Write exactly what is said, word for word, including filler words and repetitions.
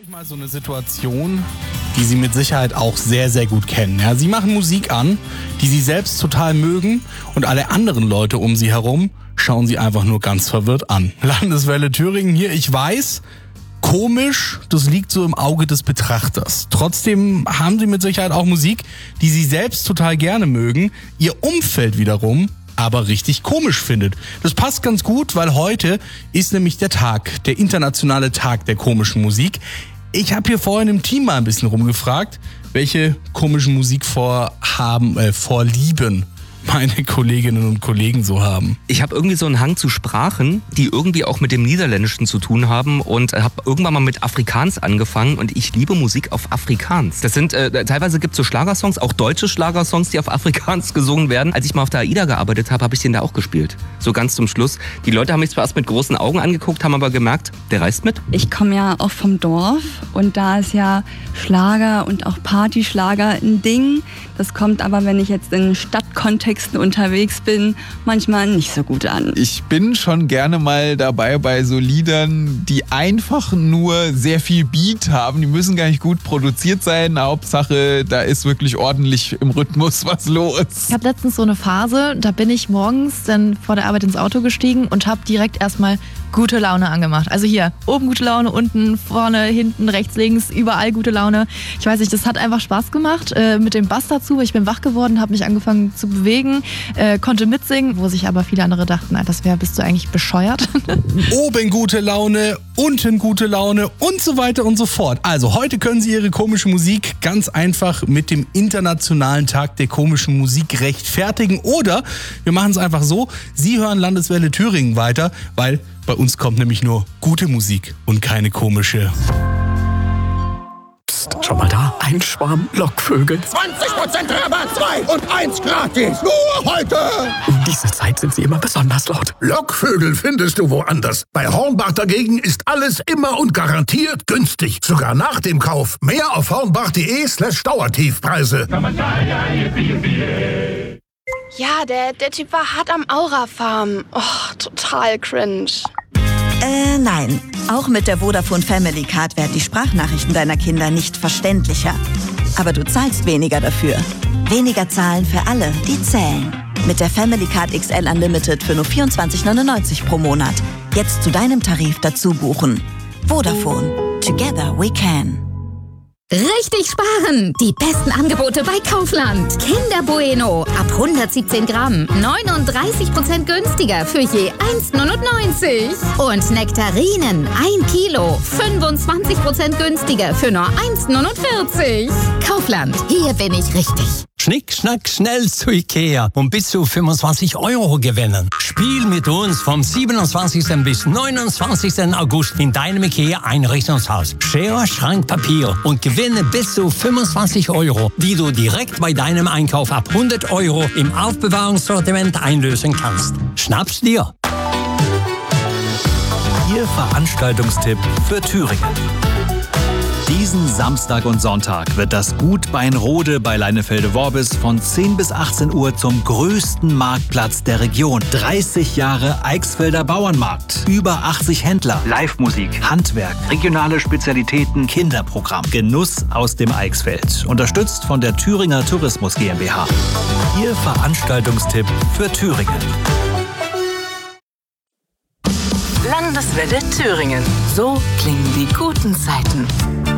mal so eine Situation, die Sie mit Sicherheit auch sehr, sehr gut kennen. Ja, Sie machen Musik an, die Sie selbst total mögen und alle anderen Leute um Sie herum schauen Sie einfach nur ganz verwirrt an. Landeswelle Thüringen hier, ich weiß, komisch, das liegt so im Auge des Betrachters. Trotzdem haben Sie mit Sicherheit auch Musik, die Sie selbst total gerne mögen, Ihr Umfeld wiederum aber richtig komisch findet. Das passt ganz gut, weil heute ist nämlich der Tag, der internationale Tag der komischen Musik. Ich habe hier vorhin im Team mal ein bisschen rumgefragt, welche komischen Musikvorhaben, äh, Vorlieben meine Kolleginnen und Kollegen so haben. Ich habe irgendwie so einen Hang zu Sprachen, die irgendwie auch mit dem Niederländischen zu tun haben und habe irgendwann mal mit Afrikaans angefangen und ich liebe Musik auf Afrikaans. Das sind, äh, teilweise gibt es so Schlagersongs, auch deutsche Schlagersongs, die auf Afrikaans gesungen werden. Als ich mal auf der AIDA gearbeitet habe, habe ich den da auch gespielt. So ganz zum Schluss. Die Leute haben mich zwar erst mit großen Augen angeguckt, haben aber gemerkt, der reist mit. Ich komme ja auch vom Dorf und da ist ja Schlager und auch Partyschlager ein Ding. Das kommt aber, wenn ich jetzt in Stadtkontexten unterwegs bin, manchmal nicht so gut an. Ich bin schon gerne mal dabei bei so Liedern, die einfach nur sehr viel Beat haben. Die müssen gar nicht gut produziert sein. Hauptsache, da ist wirklich ordentlich im Rhythmus was los. Ich hatte letztens so eine Phase, da bin ich morgens dann vor der Arbeit ins Auto gestiegen und habe direkt erstmal gute Laune angemacht. Also hier, oben gute Laune, unten, vorne, hinten, rechts, links, überall gute Laune. Ich weiß nicht, das hat einfach Spaß gemacht äh, mit dem Bass dazu, weil ich bin wach geworden, habe mich angefangen zu bewegen, äh, konnte mitsingen, wo sich aber viele andere dachten, das wäre, bist du eigentlich bescheuert? Oben gute Laune, unten gute Laune und so weiter und so fort. Also heute können Sie Ihre komische Musik ganz einfach mit dem Internationalen Tag der komischen Musik rechtfertigen oder wir machen es einfach so, Sie hören Landeswelle Thüringen weiter, weil bei uns kommt nämlich nur gute Musik und keine komische. Psst, schon mal da? Ein Schwarm Lockvögel. zwanzig Prozent Rabatt, zwei und eins gratis. Nur heute. Um diese Zeit sind sie immer besonders laut. Lockvögel findest du woanders. Bei Hornbach dagegen ist alles immer und garantiert günstig. Sogar nach dem Kauf. Mehr auf hornbach.de slash Dauertiefpreise. Ja, der, der Typ war hart am Aura-Farm. Oh, total cringe. Äh, nein. Auch mit der Vodafone Family Card werden die Sprachnachrichten deiner Kinder nicht verständlicher. Aber du zahlst weniger dafür. Weniger zahlen für alle, die zählen. Mit der Family Card X L Unlimited für nur vierundzwanzig neunundneunzig pro Monat. Jetzt zu deinem Tarif dazu buchen. Vodafone. Together we can. Richtig sparen! Die besten Angebote bei Kaufland. Kinder Bueno ab hundertsiebzehn Gramm, neununddreißig Prozent günstiger für je eins neunundneunzig. Und Nektarinen ein Kilo, fünfundzwanzig Prozent günstiger für nur eins neunundvierzig. Kaufland, hier bin ich richtig. Schnick, schnack, schnell zu Ikea und bis zu fünfundzwanzig Euro gewinnen. Spiel mit uns vom siebenundzwanzigsten bis neunundzwanzigsten August in deinem Ikea-Einrichtungshaus. Schere, Schrank, Papier und gewinne bis zu fünfundzwanzig Euro, die du direkt bei deinem Einkauf ab hundert Euro im Aufbewahrungssortiment einlösen kannst. Schnapp's dir! Ihr Veranstaltungstipp für Thüringen. Diesen Samstag und Sonntag wird das Gut Beinrode bei Leinefelde-Worbis von zehn bis achtzehn Uhr zum größten Marktplatz der Region. dreißig Jahre Eichsfelder Bauernmarkt. Über achtzig Händler. Live-Musik, Handwerk, regionale Spezialitäten, Kinderprogramm. Genuss aus dem Eichsfeld. Unterstützt von der Thüringer Tourismus GmbH. Ihr Veranstaltungstipp für Thüringen. Landeswelle Thüringen. So klingen die guten Zeiten.